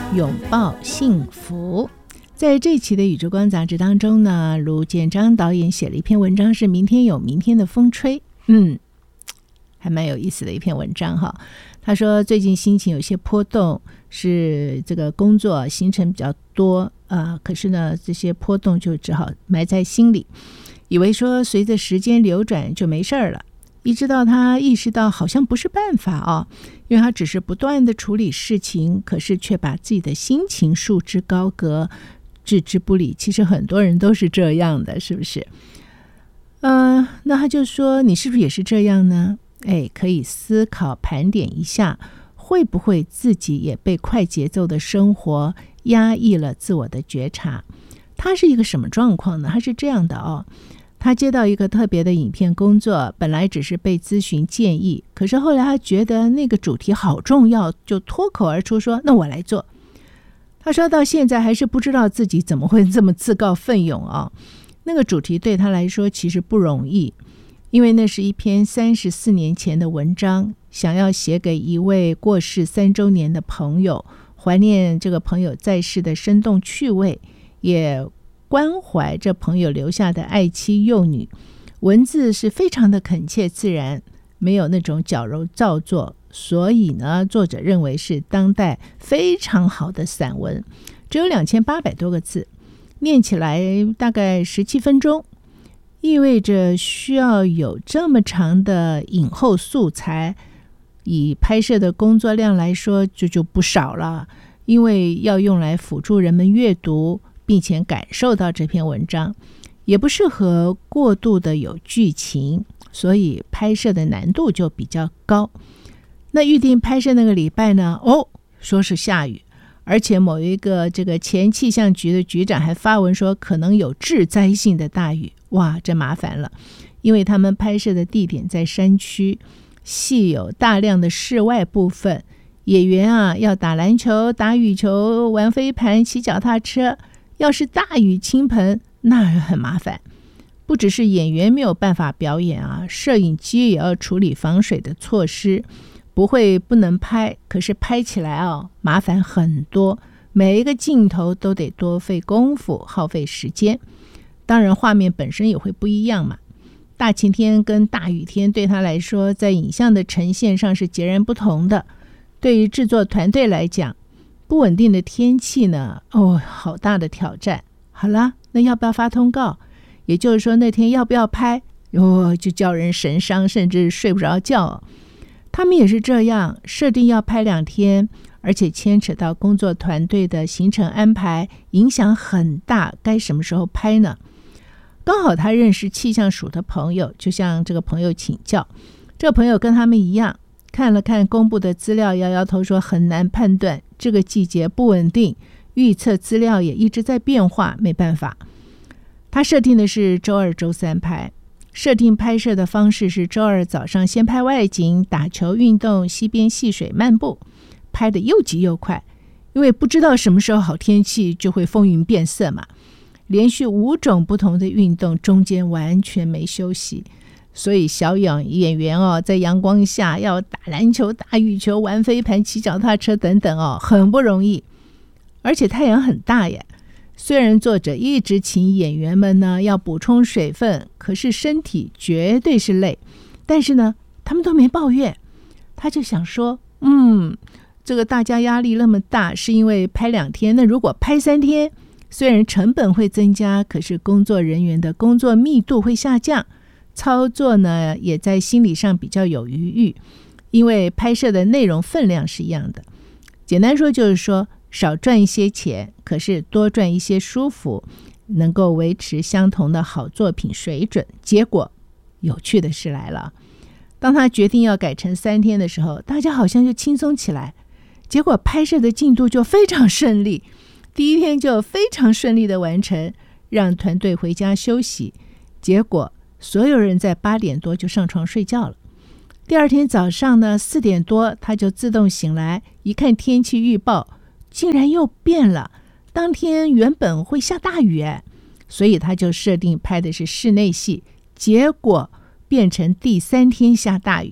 拥抱幸福。在这期的宇宙光杂志当中呢，卢建章导演写了一篇文章，是明天有明天的风吹，还蛮有意思的一篇文章哈。他说最近心情有些波动，是这个工作行程比较多可是呢这些波动就只好埋在心里，以为说随着时间流转就没事了，一直到他意识到好像不是办法因为他只是不断的处理事情，可是却把自己的心情束之高阁，置之不理。其实很多人都是这样的，是不是？那他就说你是不是也是这样呢？可以思考盘点一下，会不会自己也被快节奏的生活压抑了自我的觉察？他是一个什么状况呢？他是这样的他接到一个特别的影片工作，本来只是被咨询建议，可是后来他觉得那个主题好重要，就脱口而出说那我来做。他说到现在还是不知道自己怎么会这么自告奋勇那个主题对他来说其实不容易，因为那是一篇34年前的文章，想要写给一位过世3周年的朋友，怀念这个朋友在世的生动趣味，也关怀这朋友留下的爱妻幼女。文字是非常的恳切自然，没有那种矫揉造作，所以呢作者认为是当代非常好的散文，只有2800多个字，念起来大概17分钟，意味着需要有这么长的影后素材，以拍摄的工作量来说就不少了，因为要用来辅助人们阅读并且感受到这篇文章，也不适合过度的有剧情，所以拍摄的难度就比较高。那预定拍摄那个礼拜呢说是下雨，而且某一个这个前气象局的局长还发文说可能有致灾性的大雨。哇，这麻烦了，因为他们拍摄的地点在山区，系有大量的室外部分，演员要打篮球、打羽球、玩飞盘、骑脚踏车，要是大雨倾盆那很麻烦，不只是演员没有办法表演摄影机也要处理防水的措施，不会不能拍，可是拍起来麻烦很多，每一个镜头都得多费功夫，耗费时间。当然画面本身也会不一样嘛，大晴天跟大雨天对他来说在影像的呈现上是截然不同的。对于制作团队来讲，不稳定的天气呢好大的挑战。好了，那要不要发通告？也就是说那天要不要拍就叫人神伤，甚至睡不着觉他们也是这样，设定要拍2天，而且牵扯到工作团队的行程安排，影响很大，该什么时候拍呢？刚好他认识气象署的朋友，就向这个朋友请教，这个朋友跟他们一样，看了看公布的资料，摇摇头说很难判断，这个季节不稳定，预测资料也一直在变化，没办法。他设定的是周2、周3拍，设定拍摄的方式是周2早上先拍外景，打球、运动、溪边戏水、漫步，拍得又急又快，因为不知道什么时候好天气就会风云变色嘛。连续5种不同的运动，中间完全没休息，所以小演员在阳光下要打篮球、打羽球、玩飞盘、骑脚踏车等等很不容易，而且太阳很大耶。虽然作者一直请演员们呢要补充水分，可是身体绝对是累，但是呢他们都没抱怨。他就想说这个大家压力那么大，是因为拍2天，那如果拍3天，虽然成本会增加，可是工作人员的工作密度会下降，操作呢也在心理上比较有余裕，因为拍摄的内容分量是一样的。简单说就是说少赚一些钱，可是多赚一些舒服，能够维持相同的好作品水准。结果有趣的事来了，当他决定要改成3天的时候，大家好像就轻松起来，结果拍摄的进度就非常顺利，第1天就非常顺利的完成，让团队回家休息。结果所有人在8点多就上床睡觉了。第2天早上呢4点多他就自动醒来，一看天气预报竟然又变了，当天原本会下大雨所以他就设定拍的是室内戏，结果变成第3天下大雨，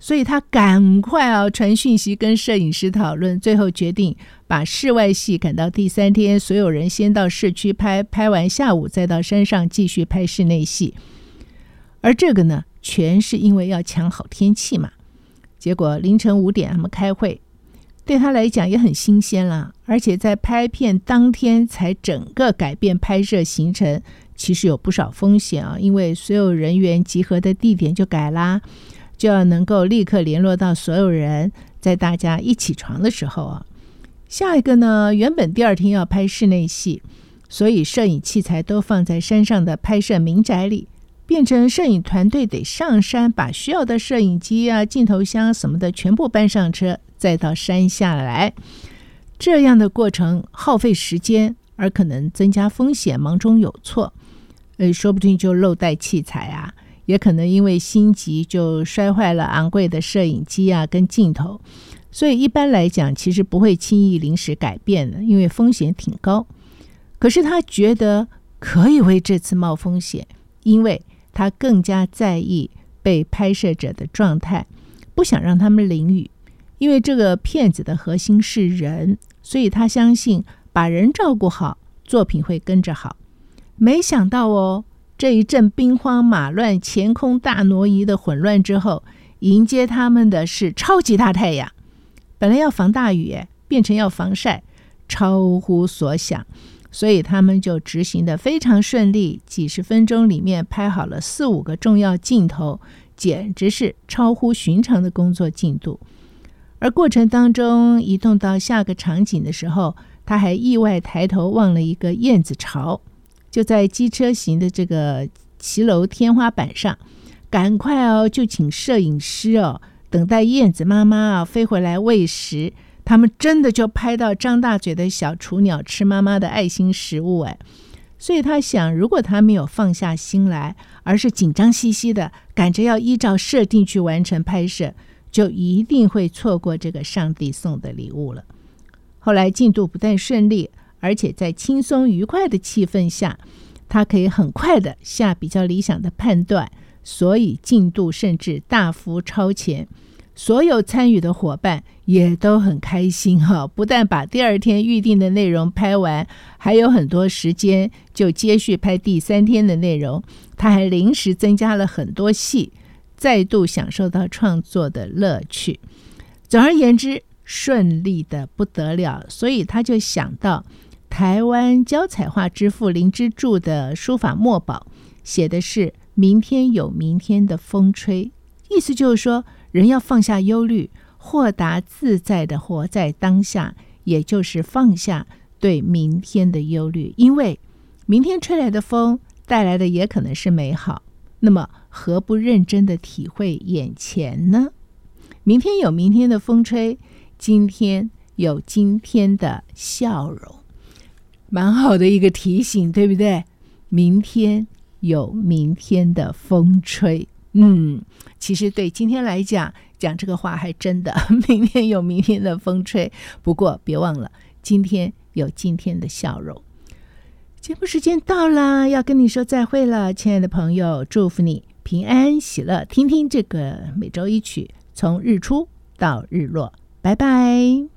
所以他赶快传讯息跟摄影师讨论，最后决定把室外戏赶到第3天，所有人先到市区拍，拍完下午再到山上继续拍室内戏。而这个呢，全是因为要抢好天气嘛。结果凌晨5点他们开会，对他来讲也很新鲜啦，而且在拍片当天才整个改变拍摄行程，其实有不少风险啊，因为所有人员集合的地点就改啦，就要能够立刻联络到所有人，在大家一起床的时候啊。下一个呢，原本第2天要拍室内戏，所以摄影器材都放在山上的拍摄民宅里，变成摄影团队得上山，把需要的摄影机啊、镜头箱什么的全部搬上车，再到山下来。这样的过程耗费时间，而可能增加风险，忙中有错，说不定就漏带器材啊，也可能因为心急就摔坏了昂贵的摄影机啊跟镜头。所以一般来讲其实不会轻易临时改变的，因为风险挺高。可是他觉得可以为这次冒风险，因为他更加在意被拍摄者的状态，不想让他们淋雨。因为这个片子的核心是人，所以他相信把人照顾好，作品会跟着好。没想到这一阵兵荒马乱、前空大挪移的混乱之后，迎接他们的是超级大太阳。本来要防大雨，变成要防晒，超乎所想。所以他们就执行得非常顺利，几十分钟里面拍好了4-5个重要镜头，简直是超乎寻常的工作进度。而过程当中移动到下个场景的时候，他还意外抬头望了一个燕子巢，就在机车型的这个骑楼天花板上，赶快就请摄影师等待燕子妈妈飞回来喂食。他们真的就拍到张大嘴的小雏鸟吃妈妈的爱心食物所以他想，如果他没有放下心来，而是紧张兮兮的赶着要依照设定去完成拍摄，就一定会错过这个上帝送的礼物了。后来进度不但顺利，而且在轻松愉快的气氛下，他可以很快的下比较理想的判断，所以进度甚至大幅超前。所有参与的伙伴也都很开心不但把第2天预定的内容拍完，还有很多时间就接续拍第3天的内容。他还临时增加了很多戏，再度享受到创作的乐趣。总而言之，顺利的不得了。所以他就想到台湾胶彩画之父林之助的书法墨宝，写的是明天有明天的风吹，意思就是说人要放下忧虑，豁达自在的活在当下，也就是放下对明天的忧虑。因为明天吹来的风带来的也可能是美好，那么何不认真的体会眼前呢？明天有明天的风吹，今天有今天的笑容。蛮好的一个提醒，对不对？明天有明天的风吹。其实对今天来讲这个话还真的，明天有明天的风吹。不过别忘了，今天有今天的笑容。节目时间到了，要跟你说再会了，亲爱的朋友，祝福你平安喜乐。听听这个每周一曲，从日出到日落。拜拜。